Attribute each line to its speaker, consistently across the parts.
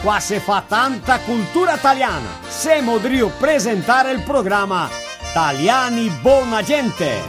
Speaker 1: qua se fa tanta cultura italiana. Siamo Drio presentare il programma Italiani Buona Gente.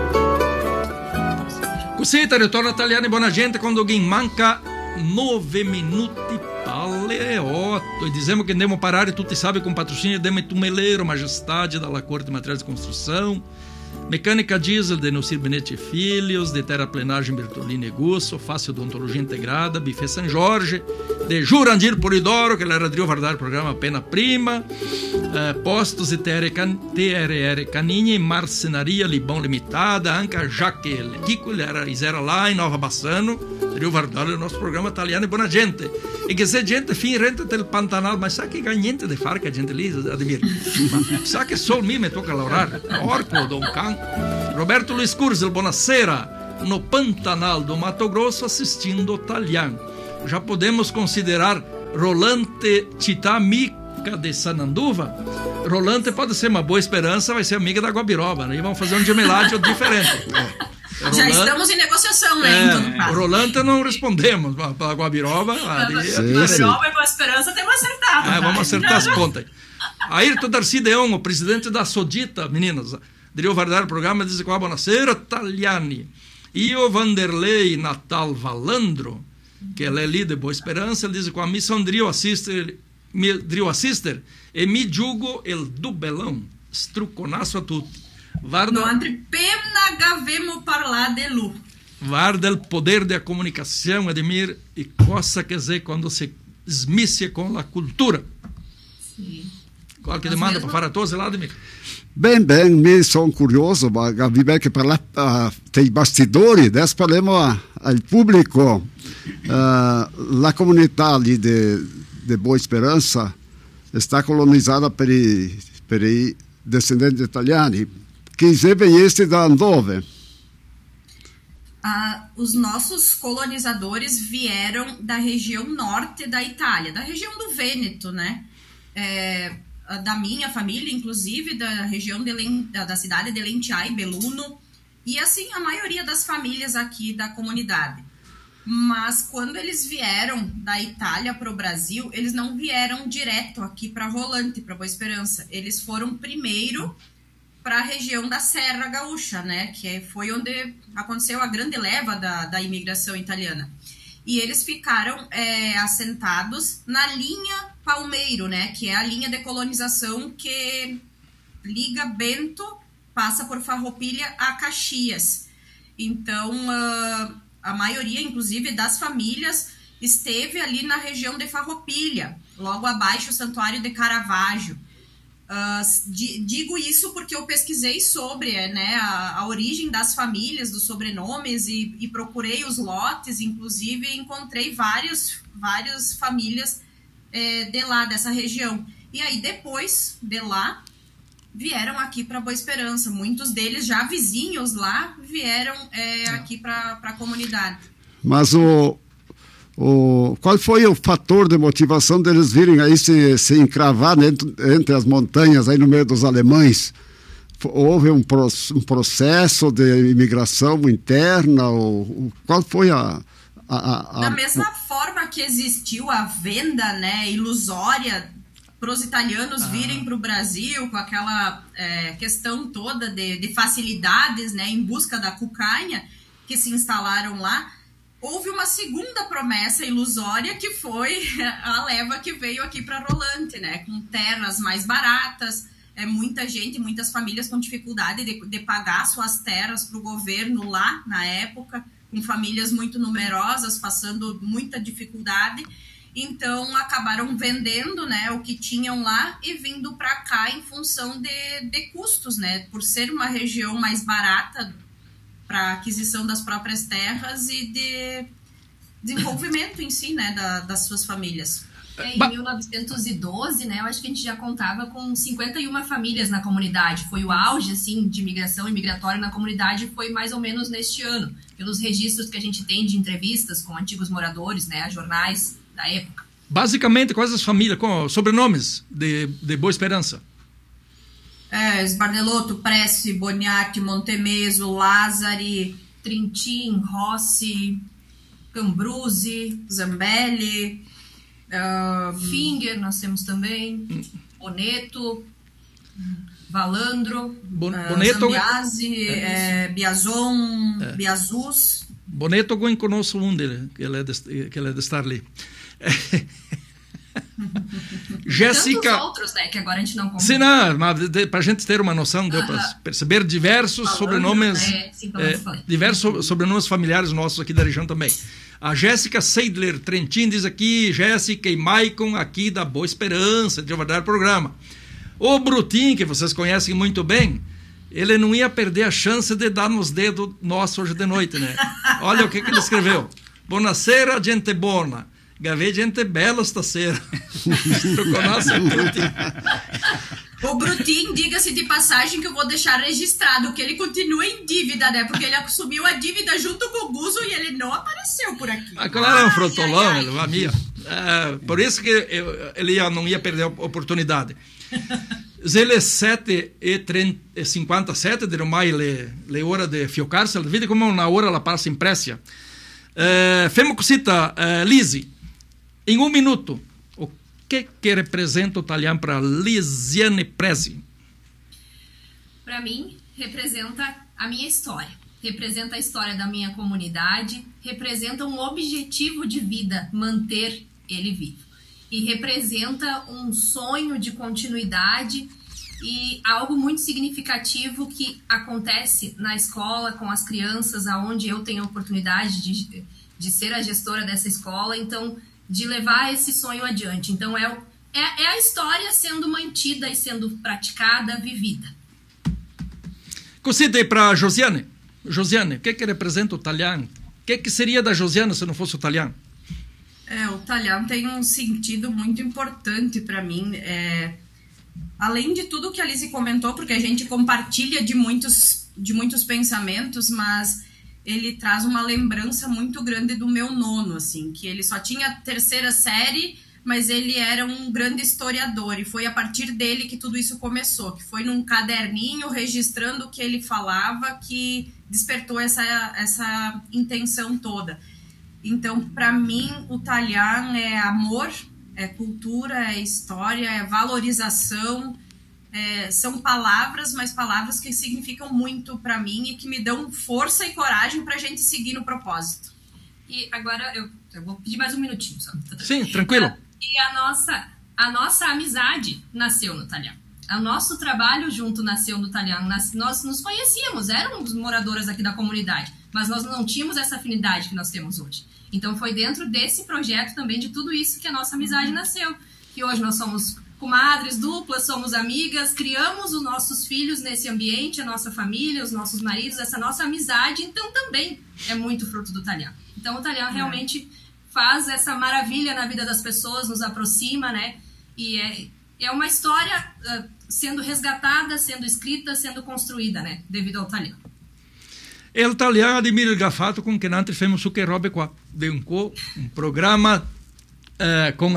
Speaker 2: Così ritorna Italiani Buona Gente quando alguém manca 9 minuti alle 8 e dizemos que andiamo a parare, tutti sabe, com patrocínio de Metumeleiro Majestade da Corte de Materiais de Construção, Mecânica Diesel de Nocir Benetti Filhos, de Terraplenagem Bertolini e Gusso, Fácil Odontologia Integrada, Buffet San Jorge, de Jurandir Polidoro, que era Drio Vardar, programa Pena Prima, Postos e TRR Caninha e Marcenaria Libão Limitada, Anca Jaque Kiko, ele era lá em Nova Bassano, Drio Vardar, o nosso programa Italiano e Buona Gente. E che se gente fin renta del Pantanal, ma sa che ha niente di fare che gente lì, Ademir. Sa che solo me tocca lavorare. Orco, Don Can. Roberto Luiz Curzel, buonasera. No Pantanal do Mato Grosso assistindo Italiano. Já podemos considerar Rolante Titá Mica de Sananduva? Rolante pode ser uma boa esperança, vai ser amiga da Guabiroba, né? E vamos fazer um gemelagem diferente.
Speaker 3: Já estamos em negociação, né? Em todo caso.
Speaker 2: Rolante não respondemos. Para a Guabiroba.
Speaker 3: Guabiroba e Boa Esperança temos acertado.
Speaker 2: Vamos acertar as contas. Ayrton Darcy Deon, o presidente da Sodita, meninas. Drio Vardar, programa, diz que buonasera, Italiani. E o Vanderlei Natal Valandro, que ele é líder de Boa Esperança, ele diz que a missão Drio Assister e mi giugo il dubelão. Struconasso a tutti.
Speaker 3: No antepena gavemo parlar de lu.
Speaker 2: Var del poder da comunicação, Ademir, e cosa que dizer quando se smisce com a cultura.
Speaker 3: Sì.
Speaker 2: Qualche domanda para fare a todos lá, Ademir?
Speaker 4: Bem, mi sono curioso, ma vi che parlare dei bastidori, adesso parliamo al pubblico. La comunità lì di Boa Esperança está colonizada per i descendenti italiani. Que vem este da Andove?
Speaker 3: Os nossos colonizadores vieram da região norte da Itália, da região do Vêneto, né? Da minha família, inclusive, da região da cidade de Lentiai, Belluno, e assim a maioria das famílias aqui da comunidade. Mas quando eles vieram da Itália para o Brasil, eles não vieram direto aqui para Rolante, para Boa Esperança. Eles foram primeiro para a região da Serra Gaúcha, né, que foi onde aconteceu a grande leva da imigração italiana. E eles ficaram assentados na linha Palmeiro, né, que é a linha de colonização que liga Bento, passa por Farroupilha a Caxias. Então, a maioria, inclusive, das famílias esteve ali na região de Farroupilha, logo abaixo o Santuário de Caravaggio. Digo isso porque eu pesquisei sobre, né, a origem das famílias, dos sobrenomes e procurei os lotes, inclusive encontrei várias famílias de lá, dessa região. E aí depois de lá vieram aqui para Boa Esperança, muitos deles já vizinhos lá vieram aqui para a comunidade.
Speaker 4: Mas qual foi o fator de motivação deles virem aí se encravar entre as montanhas, aí no meio dos alemães? Houve um processo de imigração interna? Qual foi
Speaker 3: Da mesma forma que existiu a venda, né, ilusória para os italianos virem para o Brasil, com aquela questão toda de facilidades, né, em busca da cucanha, que se instalaram lá, houve uma segunda promessa ilusória que foi a leva que veio aqui para Rolante, né? Com terras mais baratas, muita gente, muitas famílias com dificuldade de pagar suas terras para o governo lá na época, com famílias muito numerosas, passando muita dificuldade. Então acabaram vendendo, né, o que tinham lá e vindo para cá em função de custos, né? Por ser uma região mais barata para aquisição das próprias terras e de desenvolvimento em si, né, das suas famílias.
Speaker 5: Em 1912, né, eu acho que a gente já contava com 51 famílias na comunidade. Foi o auge, assim, de imigração e migratório na comunidade, foi mais ou menos neste ano, pelos registros que a gente tem de entrevistas com antigos moradores, né, jornais da época.
Speaker 2: Basicamente, quais as famílias, com sobrenomes de Boa Esperança?
Speaker 3: Sbardelotto, Pressi, Boniati, Montemeso, Lazzari,
Speaker 5: Trintin, Rossi,
Speaker 3: Cambruzzi, Zambelli,
Speaker 5: Finger nós temos também, Boneto, Valandro,
Speaker 2: Boneto,
Speaker 3: Zambiase, Biazon, Biazus.
Speaker 2: Boneto eu conheço um dele, que ele é de estar ali. Jéssica.
Speaker 5: Tantos outros, né, que agora a gente não conhece.
Speaker 2: Sim, não, mas para a gente ter uma noção, deu para perceber diversos sobrenomes, diversos sobrenomes familiares nossos aqui da região também. A Jéssica Seidler Trentin diz aqui, Jéssica e Maicon aqui da Boa Esperança, de verdade programa. O Brutinho, que vocês conhecem muito bem, ele não ia perder a chance de dar nos dedos nossos hoje de noite, né? Olha o que ele escreveu. Buonasera, gente buona. Gavê, gente bela stasera. Tu conhece o Brutinho?
Speaker 3: O Brutinho, diga-se de passagem que eu vou deixar registrado que ele continua em dívida, né? Porque ele assumiu a dívida junto com o Guzo e ele não apareceu por aqui.
Speaker 2: Aquilo era um frotolão, ele a minha. Por isso que ele não ia perder a oportunidade. Zele 7:57 de ormai le ora de fiocarsi, vedi come una ora la passa in pressia. Femo cosita, Lisi, em um minuto, o que representa o Talham para Lisiane Prezi?
Speaker 5: Para mim, representa a minha história, representa a história da minha comunidade, representa um objetivo de vida, manter ele vivo. E representa um sonho de continuidade e algo muito significativo que acontece na escola com as crianças, aonde eu tenho a oportunidade de ser a gestora dessa escola, então de levar esse sonho adiante. Então é a história sendo mantida e sendo praticada, vivida.
Speaker 2: Cosita aí para Josiane. Josiane, o que representa o Talham? O que seria da Josiane se não fosse o Talham?
Speaker 3: O Talham tem um sentido muito importante para mim. Além de tudo que a Lise comentou, porque a gente compartilha de muitos pensamentos, mas ele traz uma lembrança muito grande do meu nono, assim, que ele só tinha a 3ª série, mas ele era um grande historiador, e foi a partir dele que tudo isso começou, que foi num caderninho registrando o que ele falava que despertou essa intenção toda. Então, para mim, o Talham é amor, é cultura, é história, é valorização, são palavras, mas palavras que significam muito para mim e que me dão força e coragem para a gente seguir no propósito.
Speaker 5: E agora eu vou pedir mais um minutinho só.
Speaker 2: Sim, tranquilo.
Speaker 5: E a nossa amizade nasceu no Talham. O nosso trabalho junto nasceu no Talham. Nós nos conhecíamos, éramos moradoras aqui da comunidade, mas nós não tínhamos essa afinidade que nós temos hoje. Então foi dentro desse projeto também, de tudo isso, que a nossa amizade nasceu. Que hoje nós somos comadres duplas, somos amigas, criamos os nossos filhos nesse ambiente, a nossa família, os nossos maridos, essa nossa amizade, então também é muito fruto do Talham. Então o Talham realmente faz essa maravilha na vida das pessoas, nos aproxima, né? E é uma história sendo resgatada, sendo escrita, sendo construída, né? Devido ao Talham.
Speaker 2: Il Talham admira il gafato con che noi facciamo su che robe qua. Di un programma com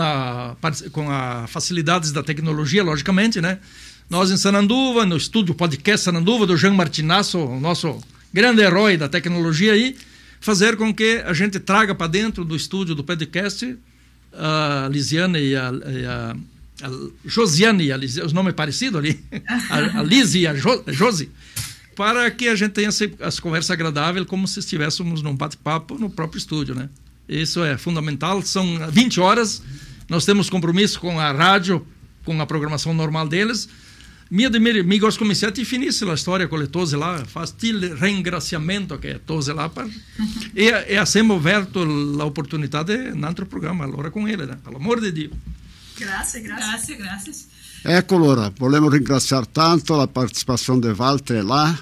Speaker 2: a facilidades da tecnologia, logicamente, né? Nós em Sananduva, no estúdio podcast Sananduva, do Jean Martinasso, o nosso grande herói da tecnologia aí, fazer com que a gente traga para dentro do estúdio do podcast a Lisiane e a Josiane, os nomes parecidos ali, a Lise e a Josi, para que a gente tenha as conversas agradáveis como se estivéssemos num bate-papo no próprio estúdio, né? Isso é fundamental. São 20 horas, nós temos compromisso com a rádio, com a programação normal deles. Mi gosto cominciati finisse la storia con le tose là, faz il ringraziamento che tose là e abbiamo aperto l'opportunità di un altro programma allora con ele, né? Pelo amor di Dio.
Speaker 3: Grazie.
Speaker 4: Ecco, allora, volevo ringraziare tanto la partecipazione di Walter là,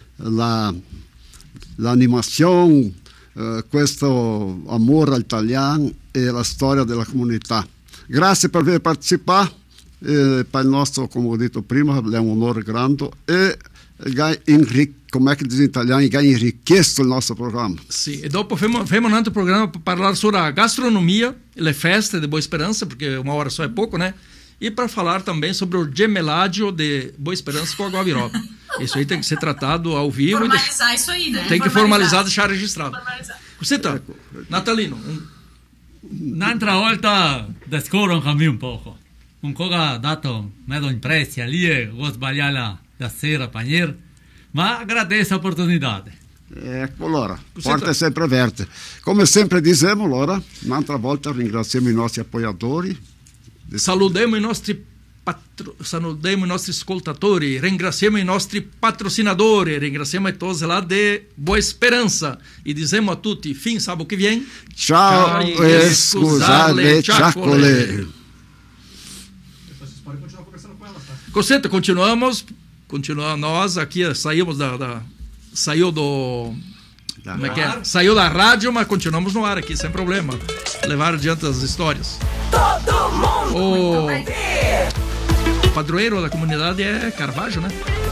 Speaker 4: l'animazione, questo amore al Talham e la storia della comunità. Grazie per aver partecipato. Per il nostro, come ho detto prima, è un onore grande e come è che dice in italiano, ha enriquecido il nostro programma.
Speaker 2: Sì, e dopo faremo un altro programma per parlare sulla gastronomia, le feste di Boa Esperança, perché uma hora só é pouco, né? E para falar também sobre o gemeládio de Boa Esperança com a Guabiroba. Isso aí tem que ser tratado ao vivo.
Speaker 3: Formalizar isso aí, né?
Speaker 2: Tem que formalizar, deixar registrado. Cita, Natalino,
Speaker 6: Un'altra volta descubro un cammino un poco. Un coga dato medo impressi ali, vou sbagliare la sera panier, ma agradeço a oportunidade.
Speaker 4: Ecco, allora, porta è sempre aperte. Come sempre diciamo, allora, un'altra volta ringraziamo i nostri appoggiatori.
Speaker 2: Salutiamo i nostri ascoltatori, ringraziamo i nostri patrocinadori, ringraziamo a todos lá de Boa Esperança e dizemos a tutti, fin sábado que vem.
Speaker 4: Ciao e scusate, ciacole.
Speaker 2: Vocês podem continuar conversando com ela, tá? Coseta, continuamos nós aqui, saiu do... Como é que é? Saiu da rádio, mas continuamos no ar aqui, sem problema. Levar adiante as histórias. Todo mundo! O padroeiro da comunidade é Carvalho, né?